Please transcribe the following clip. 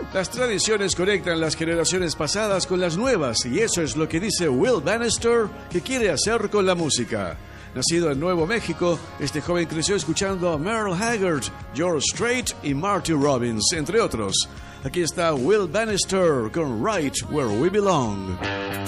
Las tradiciones conectan las generaciones pasadas con las nuevas y eso es lo que dice Will Bannister que quiere hacer con la música. Nacido en Nuevo México, este joven creció escuchando a Merle Haggard, George Strait y Marty Robbins, entre otros. Aquí está Will Bannister con Right Where We Belong.